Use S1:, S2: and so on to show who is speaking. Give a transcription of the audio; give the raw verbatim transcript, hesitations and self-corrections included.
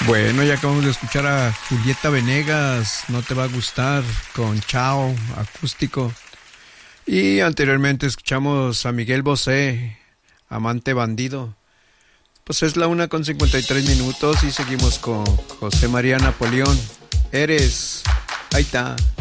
S1: Bueno, ya acabamos de escuchar a Julieta Venegas, No te va a gustar, con Chao, acústico. Y anteriormente escuchamos a Miguel Bosé, Amante Bandido. Pues es la una con cincuenta y tres minutos y seguimos con José María Napoleón. Eres, ahí está.